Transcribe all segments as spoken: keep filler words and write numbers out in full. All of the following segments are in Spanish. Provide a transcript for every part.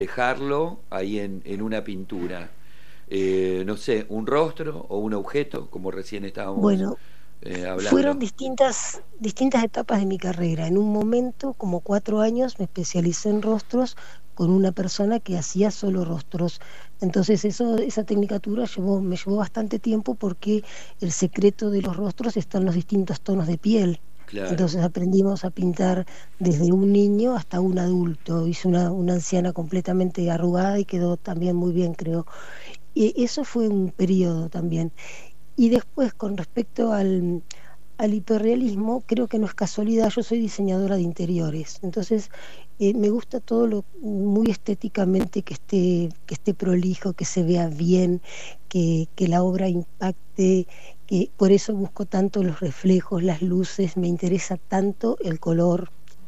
dejarlo ahí en, en una pintura. Eh, no sé, un rostro o un objeto, como recién estábamos Bueno, eh, fueron hablando. distintas, distintas etapas de mi carrera. En un momento, como cuatro años, me especialicé en rostros con una persona que hacía solo rostros. Entonces eso, esa tecnicatura llevó, me llevó bastante tiempo porque el secreto de los rostros está en los distintos tonos de piel. Claro. Entonces aprendimos a pintar desde un niño hasta un adulto. Hice una, una anciana completamente arrugada y quedó también muy bien, creo. Y eso fue un periodo también. Y después, con respecto al, al hiperrealismo, creo que no es casualidad, yo soy diseñadora de interiores, entonces eh, me gusta todo lo muy estéticamente que esté, que esté prolijo, que se vea bien, que, que la obra impacte, que por eso busco tanto los reflejos, las luces, me interesa tanto el color.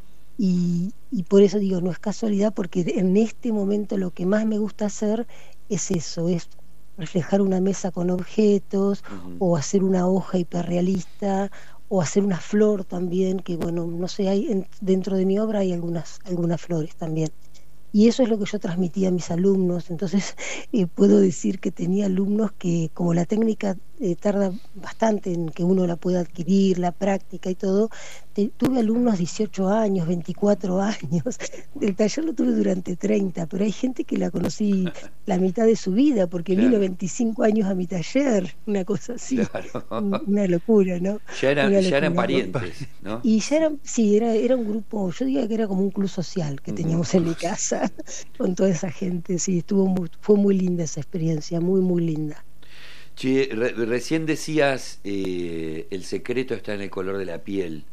Y, y por eso digo, no es casualidad, porque en este momento lo que más me gusta hacer es eso, es reflejar una mesa con objetos, Ujú. o hacer una hoja hiperrealista, o hacer una flor también, que bueno, no sé, hay en- dentro de mi obra hay algunas, algunas flores también. Y eso es lo que yo transmitía a mis alumnos. Entonces, eh, puedo decir que tenía alumnos que, como la técnica eh, tarda bastante en que uno la pueda adquirir, la práctica y todo, te- tuve alumnos dieciocho años, veinticuatro años. El taller lo tuve durante treinta, pero hay gente que la conocí la mitad de su vida porque vino Claro, veinticinco años a mi taller, una cosa así. Un- claro. Una locura, ¿no? Ya eran, Una ya eran locura. parientes, ¿no? Y ya era, sí, era, era un grupo, yo diría que era como un club social que Ujú. teníamos en mi casa, con toda esa gente, sí, estuvo muy, fue muy linda esa experiencia, muy, muy linda. Che, re- recién decías, eh, el secreto está en el color de la piel.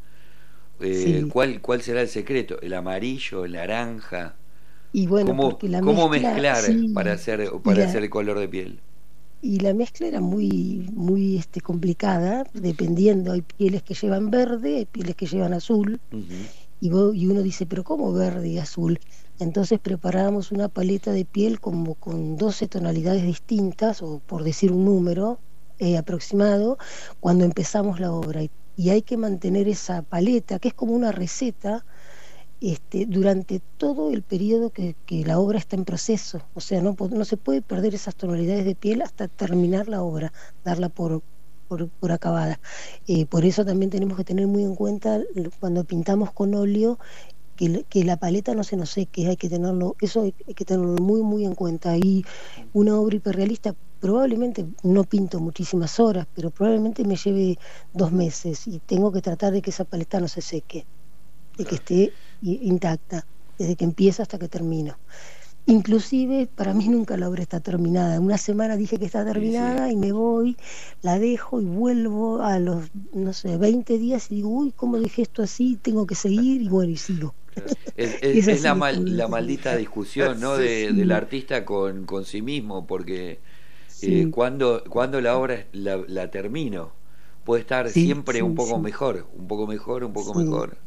Eh, Sí, ¿cuál, cuál será el secreto? ¿El amarillo, el naranja? y bueno, ¿Cómo, porque la cómo mezcla, mezclar para sí, hacer, y para hacer la, el color de piel? y la mezcla era muy, muy este, complicada, dependiendo, hay pieles que llevan verde, hay pieles que llevan azul, Ujú. y, vo- y uno dice, pero ¿cómo verde y azul? Entonces preparábamos una paleta de piel como con doce tonalidades distintas, o por decir un número eh, aproximado, cuando empezamos la obra. Y, y hay que mantener esa paleta, que es como una receta, este, durante todo el periodo que, que la obra está en proceso. O sea, no, po- no se puede perder esas tonalidades de piel hasta terminar la obra, darla por, por, por acabada. Eh, por eso también tenemos que tener muy en cuenta l- cuando pintamos con óleo que, l- que la paleta no se nos seque, hay que tenerlo, eso hay, hay que tenerlo muy, muy en cuenta. Y una obra hiperrealista probablemente no pinto muchísimas horas, pero probablemente me lleve dos meses y tengo que tratar de que esa paleta no se seque, de que Claro. esté i- intacta, desde que empieza hasta que termino. Inclusive, para mí nunca la obra está terminada. Una semana dije que está Y sí, terminada y me voy, la dejo y vuelvo a los, no sé, veinte días y digo, uy, ¿cómo dejé esto así? Tengo que seguir y bueno, y sigo. claro. Es, es- Es es la, así mal- como la la maldita técnica. discusión, ¿no? Sí, De, del Sí, artista con, con sí mismo, porque eh, sí, cuando, cuando la obra la, la termino, puede estar sí, siempre un sí, poco sí, mejor, un poco mejor, un poco sí. mejor,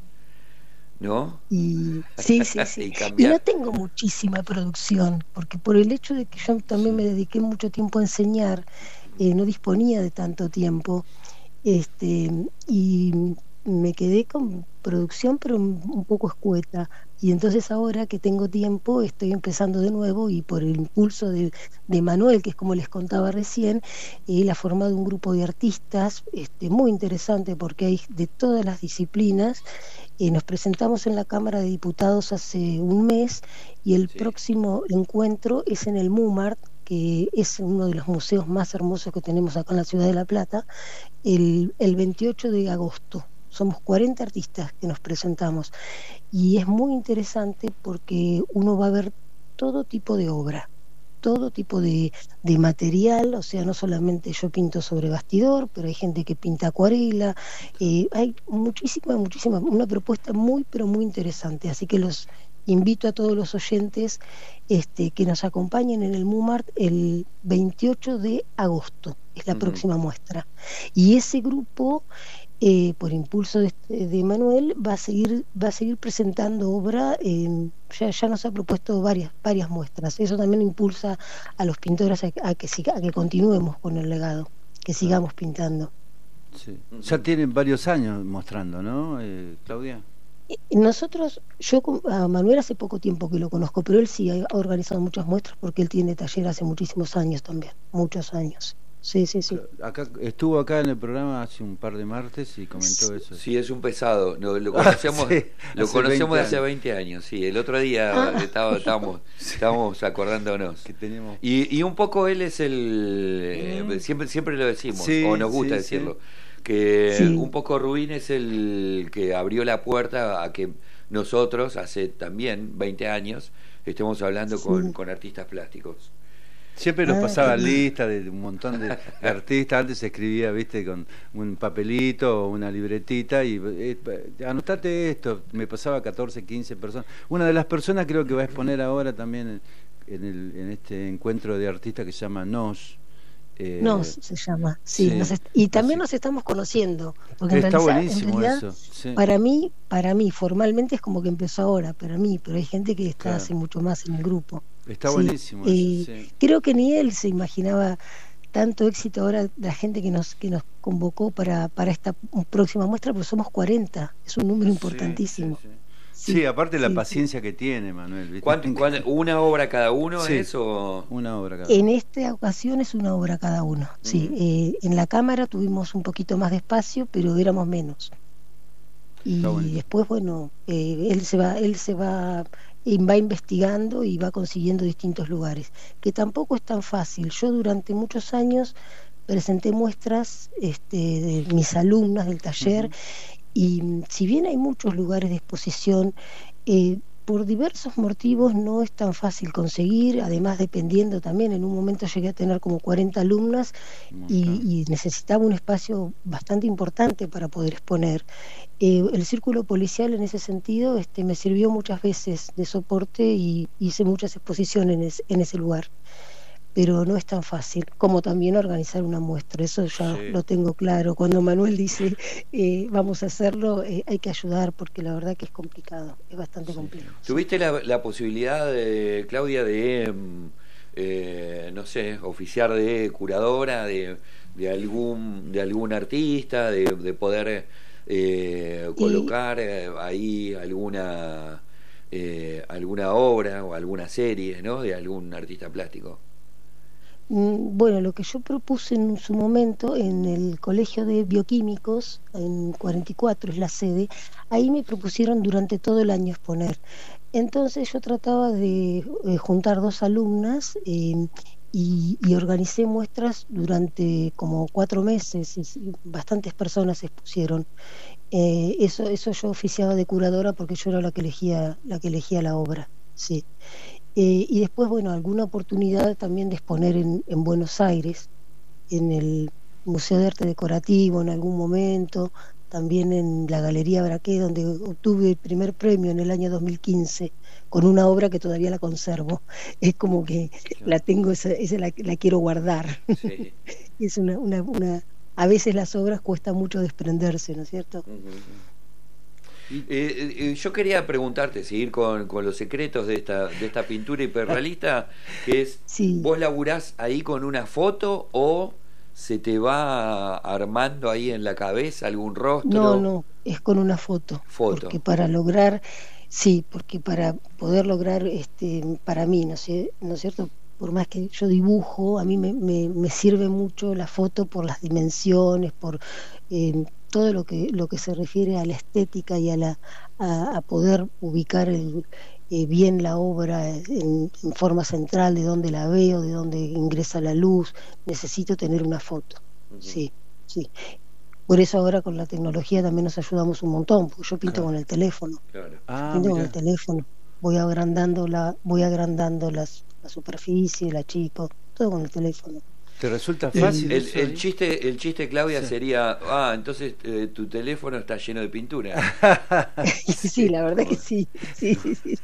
¿no? Y sí, sí, sí. Y Y no cambiar. tengo muchísima producción, porque por el hecho de que yo también me Sí. dediqué mucho tiempo a enseñar, eh, no disponía de tanto tiempo, este, y me quedé con producción, pero un, un poco escueta. Y entonces ahora que tengo tiempo, estoy empezando de nuevo y por el impulso de, de Manuel, que es como les contaba recién, él ha formado un grupo de artistas este, muy interesante porque hay de todas las disciplinas. Eh, nos presentamos en la Cámara de Diputados hace un mes y el Sí. próximo encuentro es en el MUMART, que es uno de los museos más hermosos que tenemos acá en la ciudad de La Plata, el, el veintiocho de agosto. Somos cuarenta artistas que nos presentamos y es muy interesante porque uno va a ver todo tipo de obra, todo tipo de, de material, o sea, no solamente yo pinto sobre bastidor, pero hay gente que pinta acuarela, eh, hay muchísima, muchísima, una propuesta muy, pero muy interesante, así que los invito a todos los oyentes este, que nos acompañen en el MUMART el veintiocho de agosto, es la Ujú. próxima muestra. Y ese grupo eh, por impulso de, este- de Manuel, va a seguir, va a seguir presentando obra, eh, ya, ya nos ha propuesto varias, varias muestras. Eso también impulsa a los pintores a, a que siga- a que continuemos con el legado, que claro. sigamos pintando. Sí. Ya Ujú. tienen varios años mostrando, ¿no, eh, Claudia? Nosotros, yo con- a Manuel hace poco tiempo que lo conozco, pero él sí ha organizado muchas muestras porque él tiene taller hace muchísimos años también, muchos años. Sí, sí, sí. Acá, estuvo acá en el programa hace un par de martes y comentó eso. Sí, es un pesado. Lo, lo Ah, conocemos, sí, lo hace conocemos veinte de hace años. veinte años. Sí, el otro día Ah, estaba, estábamos, estábamos acordándonos. Que teníamos... Y, y un poco él es el, eh, siempre, siempre lo decimos, Sí, o nos gusta sí, decirlo, sí. que sí. un poco Rubín es el que abrió la puerta a que nosotros, hace también veinte años, estemos hablando con, Sí. con artistas plásticos. Siempre nos Ah, pasaba qué lindo. lista de un montón de, de artistas. Antes se escribía, viste, con un papelito o una libretita y eh, anotate esto. Me pasaba catorce, quince personas. Una de las personas creo que va a exponer ahora también en, en, el, en este encuentro de artistas que se llama Nos. Eh, Nos se llama, sí, sí, nos est- y también así- nos estamos conociendo, porque en Está realidad, en buenísimo realidad, eso. Sí, para mí, para mí, formalmente es como que empezó ahora, para mí, pero hay gente que está claro. hace mucho más en el grupo. Está Sí, buenísimo eh, eso. Sí. creo que ni él se imaginaba tanto éxito ahora la gente que nos que nos convocó para, para esta próxima muestra, porque somos cuarenta, es un número Sí, importantísimo. sí, sí. Sí, Sí, aparte la sí, sí. paciencia que tiene Manuel, ¿viste? ¿Cuánto, cuánto- ¿Una obra cada uno Sí. es o...? Una obra cada En uno. esta ocasión es una obra cada uno. Sí, Ujú. eh, en la cámara tuvimos un poquito más de espacio, pero éramos menos. Y Está buenísimo. después, bueno, eh, él se va, él se va, y va investigando y va consiguiendo distintos lugares, que tampoco es tan fácil. Yo durante muchos años presenté muestras este, de mis alumnas del taller, Ujú. y mm, si bien hay muchos lugares de exposición, eh, por diversos motivos no es tan fácil conseguir, además dependiendo también, en un momento llegué a tener como cuarenta alumnas Un montón. y, y necesitaba un espacio bastante importante para poder exponer. Eh, el círculo policial en ese sentido este, me sirvió muchas veces de soporte y hice muchas exposiciones en, es- en ese lugar, pero no es tan fácil como también organizar una muestra, eso ya Sí. lo tengo claro. Cuando Manuel dice eh, vamos a hacerlo, eh, hay que ayudar porque la verdad que es complicado, es bastante Sí. complejo. Sí. ¿Tuviste la, la posibilidad, de, Claudia, de, mm, eh, no sé, oficiar de curadora de, de algún de algún artista, de, de poder eh, Y colocar eh, ahí alguna eh, alguna obra o alguna serie, ¿no? De algún artista plástico? Mm, Bueno, lo que yo propuse en su momento en el Colegio de Bioquímicos, en cuarenta y cuatro es la sede, ahí me propusieron durante todo el año exponer. Entonces yo trataba de eh, juntar dos alumnas eh, y, y organicé muestras durante como cuatro meses, y s- bastantes personas expusieron. Eh, eso, eso yo oficiaba de curadora porque yo era la que elegía, la que elegía la obra, sí. Eh, y después, bueno, alguna oportunidad también de exponer en, en Buenos Aires, en el Museo de Arte Decorativo en algún momento, también en la Galería Braqué, donde obtuve el primer premio en el año dos mil quince, con una obra que todavía la conservo. Es como que la Claro. tengo, esa, esa la, la quiero guardar. Sí. Es una, una, una, a veces las obras cuesta mucho desprenderse, ¿no es cierto? Ujú, ujú. Y- Eh, eh, eh, yo quería preguntarte, seguir con, con los secretos de esta, de esta pintura hiperrealista, que es, Sí. ¿vos laburás ahí con una foto o se te va armando ahí en la cabeza algún rostro? No, no, es con una foto, Foto. porque para lograr, sí, porque para poder lograr, este, para mí, ¿no sé, no es cierto? Por más que yo dibujo, a mí me, me, me sirve mucho la foto por las dimensiones, por eh, todo lo que lo que se refiere a la estética y a la a, a poder ubicar el, eh, bien la obra en, en forma central, de dónde la veo, de dónde ingresa la luz. Necesito tener una foto, Ujú. sí, sí. Por eso ahora con la tecnología también nos ayudamos un montón, porque yo pinto Claro. con el teléfono, Claro. Ah, pinto con mira. el teléfono, voy agrandando la, voy agrandando las, la superficie, la achico, todo con el teléfono. ¿Te resulta Y- fácil El, eso el ahí? chiste, el chiste, Claudia, Sí. sería, ah, entonces eh, tu teléfono está lleno de pintura. Sí, la verdad que sí, sí, sí, sí.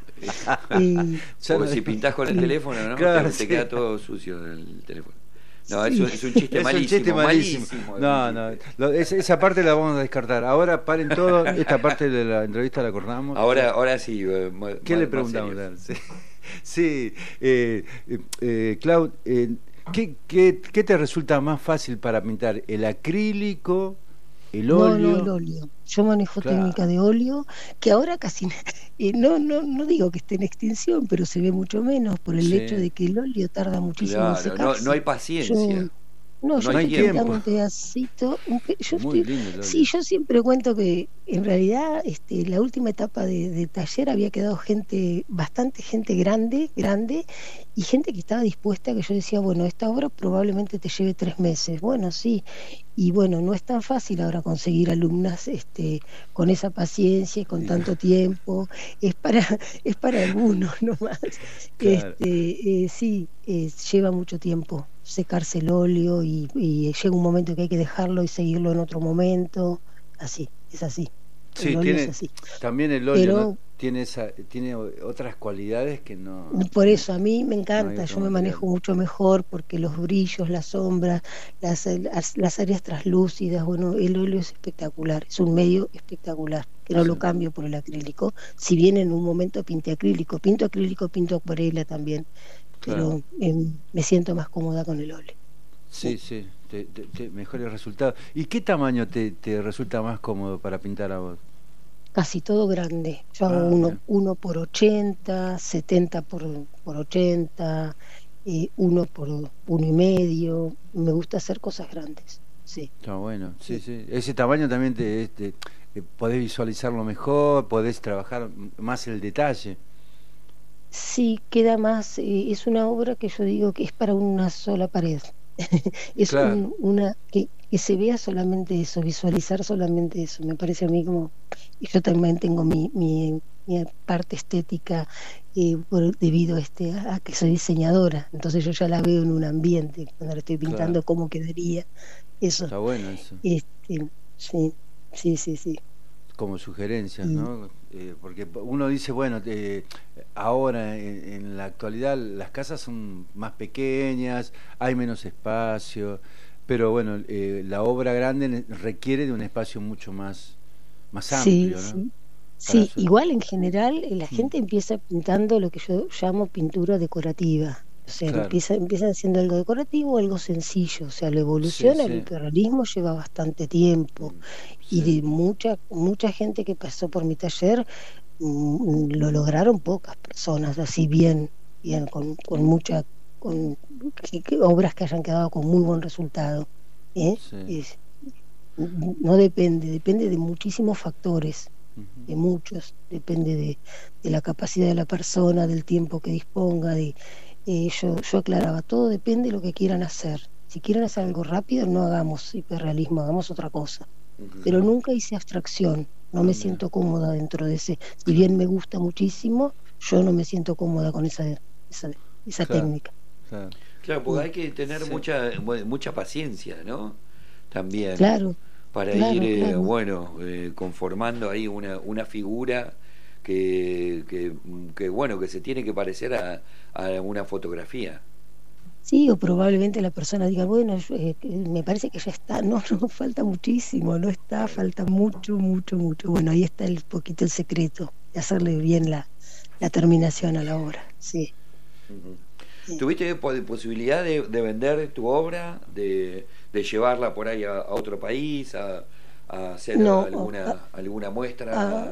Y- Ya Porque no- si pintás con el Sí. teléfono, ¿no? Claro, te, te sí. queda todo sucio el teléfono. No, Sí. eso es un chiste Es un malísimo. chiste malísimo. malísimo, No, es un no. chiste. lo- es- esa parte la vamos a descartar. Ahora paren todo. Esta parte de la entrevista la cortamos. Ahora, ahora sí. eh, ma- ¿Qué más- le más preguntamos? serio. Sí, sí eh, eh, eh, Clau, eh, ¿qué, qué, qué te resulta más fácil para pintar? ¿El acrílico el No, no, óleo, el óleo. Yo manejo técnica claro, de óleo, que ahora casi, eh, no, no, no digo que esté en extinción, pero se ve mucho menos por el hecho sí, de que el óleo tarda muchísimo en Claro, no, no hay secarse. Yo, paciencia, no, no yo hay no hay estoy tiempo. tiempo, pintando un pedacito, un pe- yo muy estoy, lindo el sí, óleo. yo siempre cuento que en realidad este, la última etapa de, de taller había quedado gente, bastante gente grande, grande, y gente que estaba dispuesta, que yo decía, bueno, esta obra probablemente te lleve tres meses. Bueno, sí, y bueno, no es tan fácil ahora conseguir alumnas este, con esa paciencia y con Y- tanto tiempo, es para, es para algunos nomás. claro. Este, eh, sí, eh, lleva mucho tiempo secarse el óleo y, y llega un momento que hay que dejarlo y seguirlo en otro momento. Así, es así. El Sí, óleo es tiene, así. también el óleo, ¿no? Pero Tiene esa, tiene o- otras cualidades que no, por eso a mí me no hay encanta, otro yo me material. manejo mucho mejor porque los brillos, las sombras, las, las, las áreas translúcidas, bueno, el óleo es espectacular, es un medio espectacular, que no Sí, lo cambio por el acrílico, si bien en un momento pinté acrílico, pinto acrílico, pinto acuarela también, claro. pero em, me siento más cómoda con el óleo. Sí, sí, te, te- te- mejores resultados. ¿Y qué tamaño te, te resulta más cómodo para pintar a vos? Casi todo grande. Yo hago Ah, uno, mira, uno por ochenta, setenta por, por ochenta, eh, uno por uno y medio. Me gusta hacer cosas grandes. Sí, está bueno. Sí, sí. sí. Ese tamaño también te, te- eh, podés visualizarlo mejor, podés trabajar m- más el detalle. Sí, queda más, eh, es una obra que yo digo que es para una sola pared. Es Claro, un, una que, que se vea solamente eso, visualizar solamente eso. Me parece a mí como, y yo también tengo mi, mi, mi parte estética eh, por- debido a, este, a que soy diseñadora. Entonces yo ya la veo en un ambiente, cuando la estoy claro. pintando, cómo quedaría eso. Está bueno eso. Este, sí, sí, sí, sí. Como sugerencias, Y, ¿no? Eh, porque uno dice, bueno, eh, ahora en, en la actualidad las casas son más pequeñas, hay menos espacio, pero bueno, eh, la obra grande ne- requiere de un espacio mucho más, más sí, amplio, ¿no? sí. Para Sí, su... igual en general eh, la Mm, gente empieza pintando lo que yo llamo pintura decorativa. O sea, claro, empieza, empieza haciendo algo decorativo, algo sencillo. O sea, la sí, evolución al sí, hiperrealismo lleva bastante tiempo. Mm. Y sí, de mucha, mucha gente que pasó por mi taller, mm, lo lograron pocas personas, así bien, bien, con, con mucha, con que- que obras que hayan quedado con muy buen resultado. ¿Eh? sí. Es- no depende, depende de muchísimos factores, Ujú, de muchos, depende de, de la capacidad de la persona, del tiempo que disponga, de eh, yo, yo aclaraba, todo depende de lo que quieran hacer. Si quieren hacer algo rápido, no hagamos hiperrealismo, hagamos otra cosa. Ujú. Pero claro. nunca hice abstracción, no Ah, me mira, siento cómoda dentro de ese, si claro, bien me gusta muchísimo, yo no me siento cómoda con esa, esa, esa claro, técnica. claro. Claro, porque Mm, hay que tener Sí, mucha mu- mucha paciencia, ¿no? También claro, para ir, claro, eh, claro. bueno, eh, conformando ahí una, una figura que, que, que, bueno, que se tiene que parecer a, a una fotografía. Sí, o probablemente la persona diga, bueno, yo, eh, que me parece que ya está. No, no, falta muchísimo, no está, Claro. falta mucho, mucho, mucho. Bueno, ahí está el poquito el secreto, de hacerle bien la, la terminación a la obra. Sí, Ujú. sí. ¿Tuviste po- posibilidad de, de vender tu obra, de, de llevarla por ahí a, a otro país, a, a hacer No, a, alguna alguna a- muestra?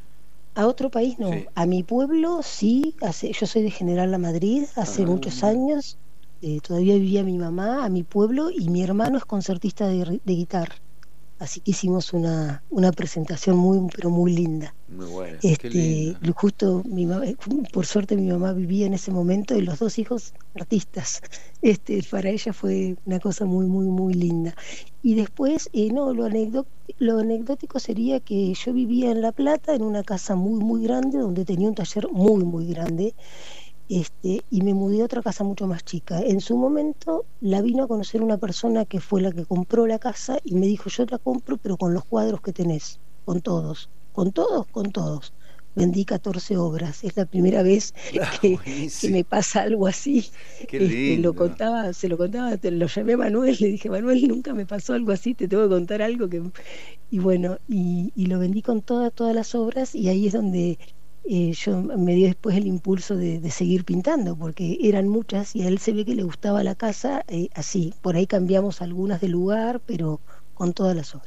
a otro país no. Sí. A mi pueblo sí, hace, yo soy de General La Madrid, hace ah, Ajá. muchos mira, años. Eh, todavía vivía mi mamá, a mi pueblo, y mi hermano es concertista de, de guitarra. Así que hicimos una, una presentación muy, pero muy linda. Muy buena. qué Este, lindo. justo mi mamá, por suerte mi mamá vivía en ese momento y los dos hijos artistas. Este, para ella fue una cosa muy, muy, muy linda. Y después, eh, no, lo anecdó- lo anecdótico sería que yo vivía en La Plata, en una casa muy, muy grande, donde tenía un taller muy, muy grande, este, y me mudé a otra casa mucho más chica. En su momento la vino a conocer una persona que fue la que compró la casa y me dijo, yo la compro, pero con los cuadros que tenés, con todos, con todos, con todos. Vendí catorce obras, es la primera vez Ah, que, que buenísimo, me pasa algo así. qué Este, lo lindo. contaba, se lo contaba, te- lo llamé a Manuel, le dije, Manuel, nunca me pasó algo así, te tengo que contar algo que... Y bueno, y, y lo vendí con todas, todas las obras y ahí es donde eh, yo me dio después el impulso de, de seguir pintando, porque eran muchas y a él se ve que le gustaba la casa, eh, así, por ahí cambiamos algunas de lugar, pero con todas las obras.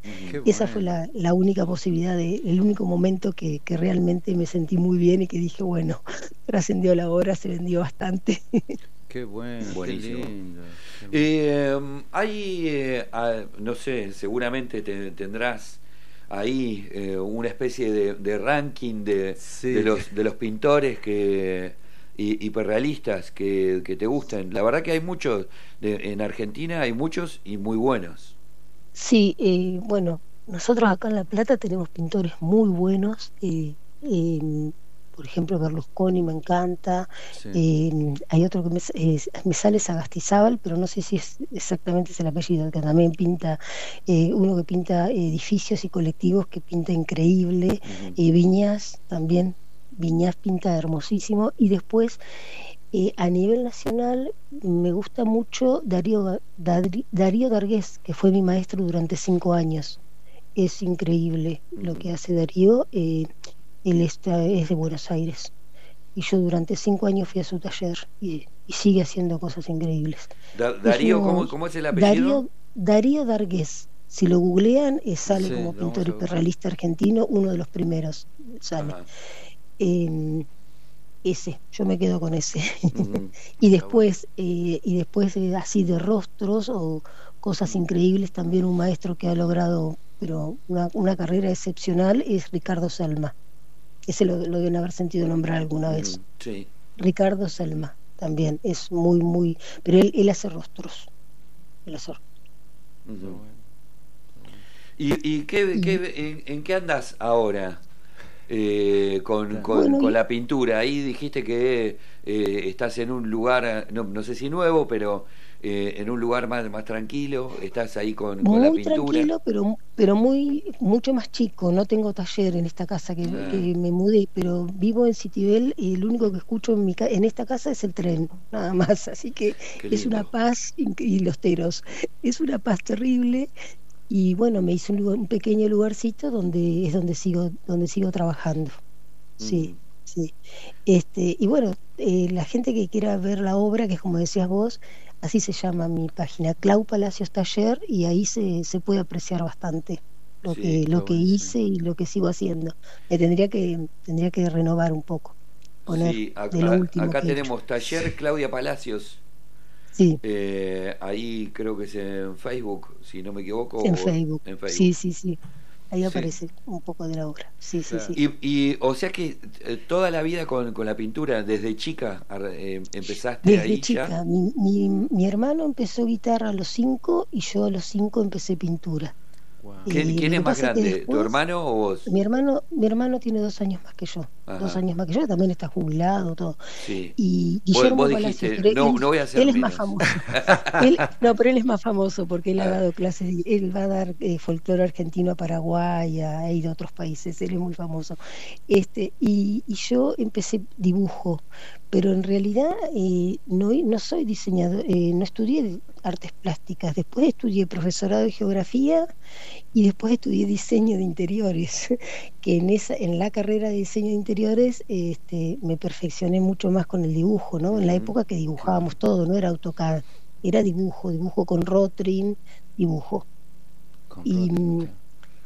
Qué Esa bueno. fue la, la única posibilidad, de, el único momento que, que realmente me sentí muy bien y que dije, bueno, trascendió la obra, se vendió bastante. Qué bueno, qué Buenísimo. lindo. Qué bueno. Eh, hay, eh, ah, no sé, seguramente te- tendrás ahí eh, una especie de, de ranking de, Sí. de los de los pintores que hi- hiperrealistas que, que te gustan. La verdad que hay muchos, de- en Argentina hay muchos y muy buenos. Sí, eh, bueno, nosotros acá en La Plata tenemos pintores muy buenos. eh, eh, por ejemplo, Berlusconi me encanta. Sí. eh, hay otro que me, s- eh, me sale Sagastizábal, pero no sé si es exactamente es el apellido, que también pinta, eh, uno que pinta edificios y colectivos, que pinta increíble. Ujú. eh, Viñas también, Viñas pinta hermosísimo. Y después, eh, a nivel nacional, me gusta mucho Darío, Ga- Dadri- Darío Dargués, que fue mi maestro durante cinco años. Es increíble lo Ujú. que hace Darío. eh, él está, es de Buenos Aires. Y yo durante cinco años fui a su taller y, y sigue haciendo cosas increíbles. Da- Es Darío, uno, ¿cómo, cómo es el apellido? Darío, Darío Dargués. Si lo googlean, eh, sale Sí, como lo vamos pintor a buscar. hiperrealista argentino, uno de los primeros sale. Ajá. Eh, ese, yo me quedo con ese. Ujú. Y Está bueno. después, eh, y después eh, así de rostros o cosas increíbles, también un maestro que ha logrado, pero una, una carrera excepcional, es Ricardo Selma. Ese lo, lo deben haber sentido nombrar alguna vez. Ujú. Sí. Ricardo Selma también es muy, muy, pero él, él hace rostros. Él hace- Ujú. Está bueno. ¿Y, y qué, Y- qué- en, en qué andas ahora eh, con, Claro. con- Bueno, con y- la pintura? Ahí dijiste que eh, estás en un lugar, no, no sé si nuevo, pero eh, en un lugar más, más tranquilo. Estás ahí con, con la Muy pintura. tranquilo, pero, pero muy mucho más chico. No tengo taller en esta casa que, Ah. que me mudé, pero vivo en Citibel y lo único que escucho en, mi ca- en esta casa es el tren, nada más. Así que Qué es una lindo. paz, inc- y los teros, es una paz terrible. Y bueno, me hice un, lugar- un pequeño lugarcito donde es donde sigo, donde sigo trabajando. Sí, Ujú. sí. Este, y bueno, eh, la gente que quiera ver la obra, que es como decías vos, así se llama mi página, Clau Palacios Taller, y ahí se, se puede apreciar bastante lo Sí, que, está lo que bueno, sí. hice y lo que sigo haciendo. Me tendría que, tendría que renovar un poco, poner Sí, a- de lo a- último acá que he hecho. tenemos taller Claudia Palacios. Sí, Eh, ahí creo que es en Facebook, si no me equivoco. en o Facebook. En Facebook. Sí, sí, sí. Ahí Sí. aparece un poco de la obra. Sí, sí, Claro. sí. Y, y, o sea que eh, toda la vida con, con la pintura, desde chica, ar- eh, empezaste Desde ahí chica, ya. mi, mi, mi hermano empezó guitarra a los cinco y yo a los cinco empecé pintura. Wow. ¿Quién, Eh, quién lo es que más pasa es que grande, tu después, hermano o vos? mi hermano, mi hermano tiene dos años más que yo, dos Ajá. años más que yo, también está jubilado, todo. Sí. Y Vos, Guillermo vos Palacios, dijiste, pero no, él, no voy a hacer él es menos. más famoso. Él, no, pero él es más famoso porque él ha Ah, dado clases, de- él va a dar eh, folclore argentino a Paraguay, ha ido a otros países, él es muy famoso. Este, y, y yo empecé dibujo, pero en realidad eh, no, no soy diseñador, eh, no estudié artes plásticas, después estudié profesorado de geografía y después estudié diseño de interiores, que en esa, en la carrera de diseño de interiores este, me perfeccioné mucho más con el dibujo, ¿no? En la ujú. época que dibujábamos todo, no era AutoCAD, era dibujo, dibujo con Rotring, dibujo. Con Y, Rotring, mm, claro.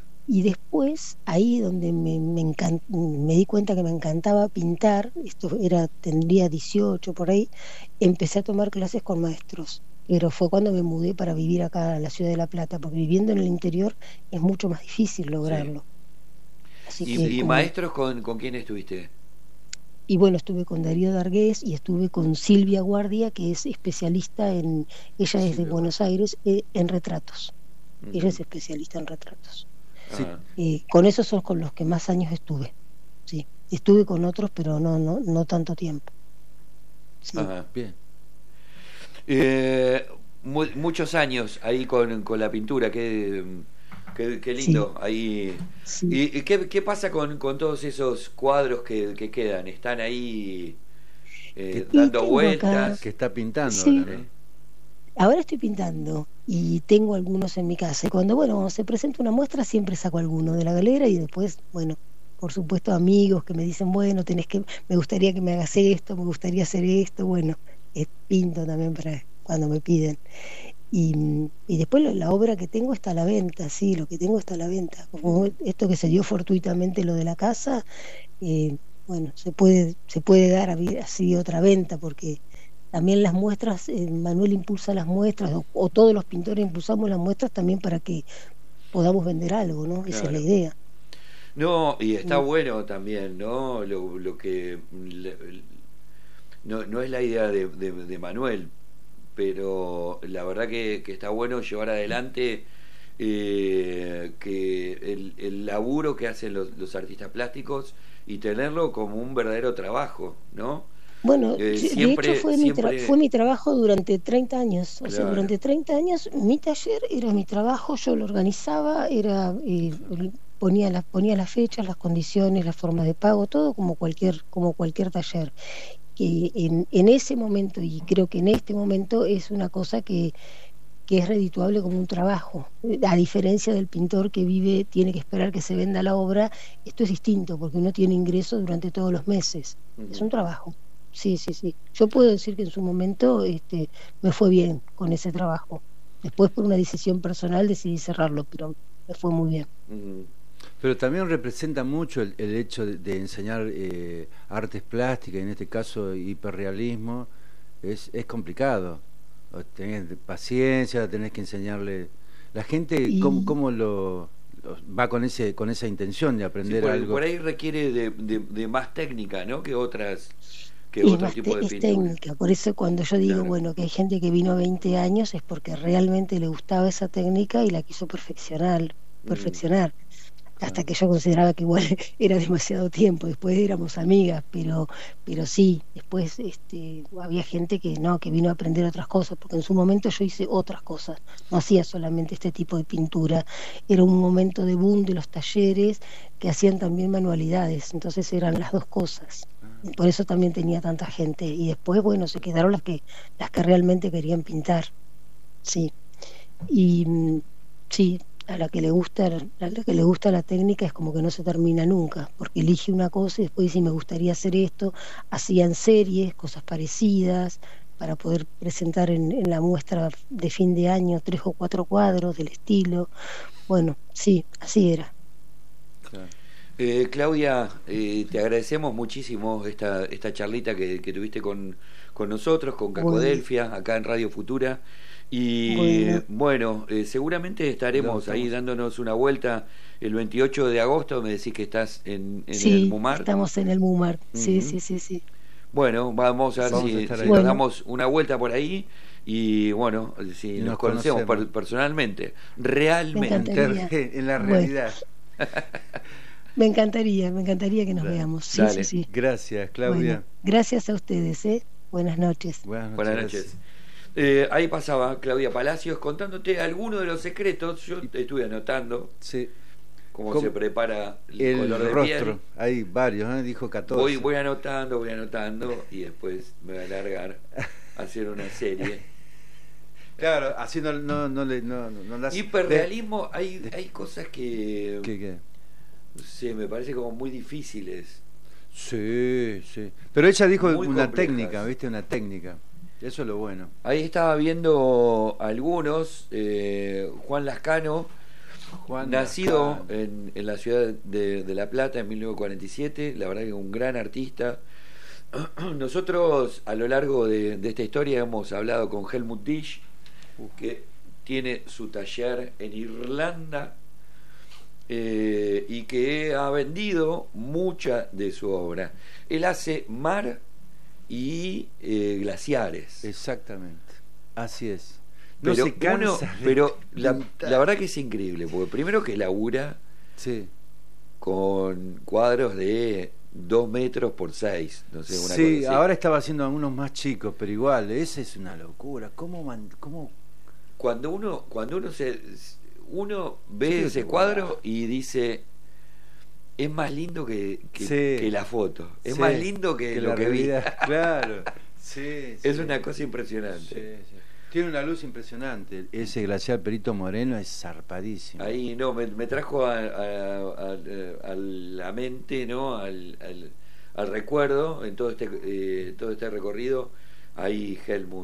y después, ahí donde me, me, encan- me di cuenta que me encantaba pintar, esto era, tendría dieciocho por ahí, empecé a tomar clases con maestros. Pero fue cuando me mudé para vivir acá a la ciudad de La Plata, porque viviendo en el interior es mucho más difícil Sí. lograrlo. Así que ¿Y, y como, maestros con, con quién estuviste? y bueno, estuve con Darío Dargués y estuve con Silvia Guardia, que es especialista en, ella es de Silvia Buenos Aires, eh, en retratos. Ella Ujú. es especialista en retratos. Sí, Ajá. Eh, con esos son con los que más años estuve. Sí, estuve con otros, pero no, no, no tanto tiempo. Sí, Ajá. bien. Eh, mu- muchos años ahí con, con la pintura, qué, qué, qué sí, lindo. Ahí. sí. ¿Y, y qué, qué pasa con, con todos esos cuadros que, que quedan? ¿Están ahí eh, Que, Y dando tengo acá, vueltas? que está pintando sí, ahora, ¿Eh? ¿no? ahora estoy pintando y tengo algunos en mi casa. Y cuando, bueno, cuando se presenta una muestra, siempre saco alguno de la galera y después, bueno, por supuesto, amigos que me dicen, bueno, tenés que, me gustaría que me hagas esto, me gustaría hacer esto, bueno, eh, pinto también para cuando me piden. Y, y después la, la obra que tengo está a la venta, sí, lo que tengo está a la venta. Como esto que se dio fortuitamente lo de la casa, eh, bueno, se puede, se puede dar así otra venta, porque también las muestras, eh, Manuel impulsa las muestras, o, o todos los pintores impulsamos las muestras también para que podamos vender algo, ¿no? Esa es la Claro. idea. No, y está Mm. bueno también, ¿no? Lo, lo que le- no, no es la idea de, de, de Manuel, pero la verdad que, que está bueno llevar adelante eh, que el, el laburo que hacen los, los artistas plásticos y tenerlo como un verdadero trabajo, ¿no? Bueno, Eh, yo- de hecho siempre, fue mi, tra- fue siempre, mi trabajo durante treinta años. O sea, claro, durante treinta años mi taller era mi trabajo, yo lo organizaba, era eh, el- ponía las ponía las fechas, las condiciones, las formas de pago, todo como cualquier como cualquier taller. Que en, en ese momento, y creo que en este momento, es una cosa que, que es redituable como un trabajo. A diferencia del pintor que vive, tiene que esperar que se venda la obra, esto es distinto porque uno tiene ingresos durante todos los meses. Es ujú, un trabajo. Sí, sí, sí. Yo puedo decir que en su momento este, me fue bien con ese trabajo. Después, por una decisión personal, decidí cerrarlo, pero me fue muy bien. ujú. Pero también representa mucho el, el hecho de, de enseñar eh, artes plásticas, en este caso hiperrealismo, es, es complicado. O tenés paciencia, tenés que enseñarle. La gente, ¿cómo, Y, cómo lo, lo- va con ese con esa intención de Sí, aprender por, por algo? ahí requiere de, de, de más técnica, ¿no? Que otras, que y es otro más tipo te- de es pintura. técnica, por eso cuando yo digo, Claro. bueno, que hay gente que vino veinte años es porque realmente le gustaba esa técnica y la quiso perfeccionar, Mm, perfeccionar, hasta Claro. que yo consideraba que igual era demasiado tiempo, después éramos amigas, pero, pero sí, después este, había gente que no, que vino a aprender otras cosas, porque en su momento yo hice otras cosas, no hacía solamente este tipo de pintura, era un momento de boom de los talleres que hacían también manualidades, entonces eran las dos cosas. Ah, Y por eso también tenía tanta gente. Y después, bueno, se quedaron las que, las que realmente querían pintar, sí. Y mm, sí, a la que le gusta, a la que le gusta la técnica es como que no se termina nunca, porque elige una cosa y después dice me gustaría hacer esto, hacían series, cosas parecidas, para poder presentar en, en la muestra de fin de año tres o cuatro cuadros del estilo. Bueno, sí, así era. claro. Eh, Claudia, eh, te agradecemos muchísimo esta, esta charlita que, que tuviste con, con nosotros, con Bueno, Cacodelfia, acá en Radio Futura. Y bueno, bueno, eh, seguramente Lo estaremos ahí estamos. dándonos una vuelta el veintiocho de agosto. Me decís que estás en, en el sí, Mumart. estamos en el Mumar, sí, Ujú. sí, sí, sí. Bueno, vamos a ver Vamos a si, estar si ahí. nos Bueno, damos una vuelta por ahí y bueno, si Y nos nos conocemos conocemos per- personalmente, me en, realmente. encantaría. ter- en la Bueno, realidad. me encantaría, me encantaría que nos Dale. veamos. Sí, sí, Dale, sí. Gracias, Bueno, Claudia. gracias a ustedes, ¿eh? Buenas noches. Buenas buenas noches. noches. Eh, ahí pasaba Claudia Palacios contándote algunos de los secretos. Yo estuve anotando Sí. cómo ¿Cómo? se prepara el, El color de rostro, piel. hay varios, ¿eh? Dijo catorce. Voy, voy anotando, voy anotando y después me voy a largar a hacer una serie. Claro, así no, no, no le no, no, no las- Hiperrealismo, hay, hay cosas que, ¿Qué, qué? no sé, me parece como muy difíciles. Sí, sí. Pero ella dijo Muy una complejas. técnica, ¿viste? Una técnica. Eso es lo bueno. Ahí estaba viendo algunos, eh, Juan Lascano, Juan nacido Lascano. en, en la ciudad de, de La Plata en mil novecientos cuarenta y siete, la verdad que un gran artista. Nosotros a lo largo de, de esta historia hemos hablado con Helmut Disch, que tiene su taller en Irlanda eh, y que ha vendido mucha de su obra. Él hace mar y eh, glaciares. Exactamente. Así es. No Pero se cansa uno, de pero la, pintar. la verdad que es increíble, porque primero que labura Sí. con cuadros de dos metros por seis, no sé, una Sí, cosa así. ahora estaba haciendo algunos más chicos, pero igual, ese es una locura. ¿Cómo, man- cómo Cuando uno, cuando uno se uno Yo ve creo ese que cuadro volá. y dice es más lindo que, que, Sí. que la foto, es Sí, más lindo que, que lo la que vi. realidad? Claro. Sí, Es sí. una cosa Sí, impresionante. sí. Tiene una luz impresionante. Ese glaciar Perito Moreno es zarpadísimo. Ahí no, me, me trajo a, a- a- a la mente, ¿no? Al, al, al recuerdo en todo este eh, todo este recorrido. Ahí Helmut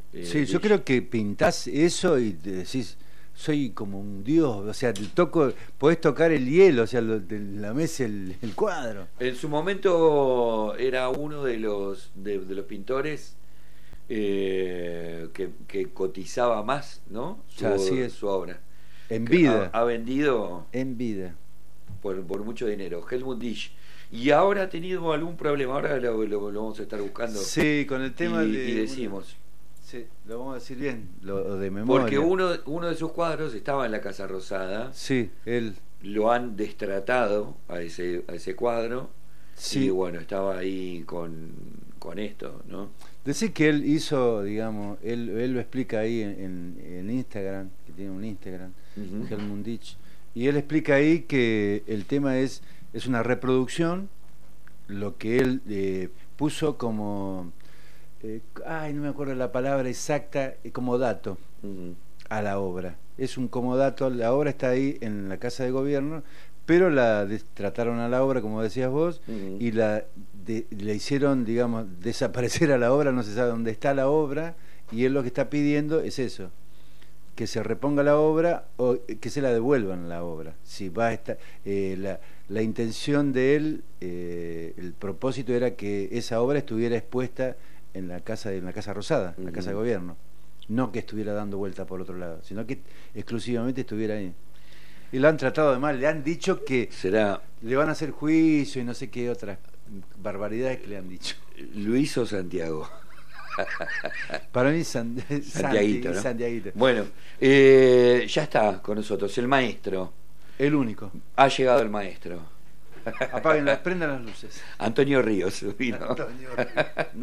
Eh, Sí, yo Dish. creo que pintás eso y te decís, soy como un dios, o sea, te toco, podés tocar el hielo, o sea, lo, te la mesa el, el cuadro. En su momento era uno de los de, de los pintores eh, que, que cotizaba más, ¿no? Su, Ya, así es. su obra. En Que vida, Ha, ha vendido en vida. por, por mucho dinero. Helmut Dish. Y ahora ha tenido algún problema. Ahora lo, lo- lo vamos a estar buscando. Sí, con el tema y, de... y decimos. Sí, lo vamos a decir bien, lo de memoria. Porque uno, uno de sus cuadros estaba en la Casa Rosada. Sí, él... Lo han destratado a ese, a ese cuadro. Sí. Y bueno, estaba ahí con, con esto, ¿no? Decir que él hizo, digamos, él, él lo explica ahí en, en, en Instagram, que tiene un Instagram, Ujú. Helmut Dish, y él explica ahí que el tema es, es una reproducción, lo que él eh, puso como, eh, ay, no me acuerdo la palabra exacta, eh, como dato Ujú. a la obra. Es un comodato, la obra está ahí en la Casa de Gobierno, pero la des- trataron a la obra, como decías vos, Ujú. y la de- le hicieron, digamos, desaparecer a la obra, no se sabe dónde está la obra, y él lo que está pidiendo es eso, que se reponga la obra o que se la devuelvan la obra. Si va a estar, eh, la, la intención de él, eh, el propósito era que esa obra estuviera expuesta en la casa, en la Casa Rosada, en la Casa de Ujú. Gobierno. No que estuviera dando vuelta por otro lado, sino que exclusivamente estuviera ahí. Y lo han tratado de mal, le han dicho que Será le van a hacer juicio y no sé qué otras barbaridades que le han dicho. Luis o Santiago. Para mí, San, Santiaguito, Santi- ¿no? Santiaguito. Bueno, eh, ya está con nosotros el maestro. El único. Ha llegado el maestro. Apaguen las, prendan las luces. Antonio Ríos vino. Antonio, no.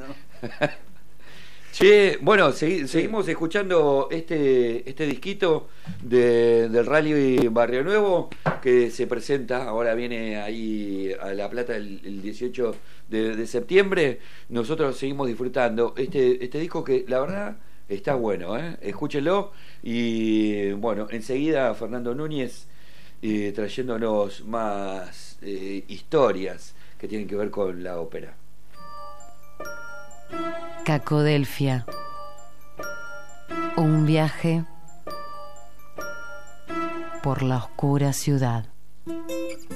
Che, bueno, segui- seguimos escuchando este este disquito de, del Rally Barrio Nuevo que se presenta, ahora viene ahí a La Plata el, el dieciocho de, de septiembre. Nosotros seguimos disfrutando este este disco que la verdad está bueno, ¿eh? Escúchenlo y bueno, enseguida Fernando Núñez eh, trayéndonos más eh, historias que tienen que ver con la ópera. Cacodelfia. Un viaje por la oscura ciudad.